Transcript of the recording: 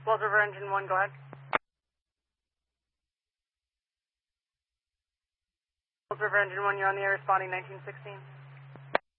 Falls River Engine 1, go ahead. Falls River Engine 1, you're on the air responding 1916.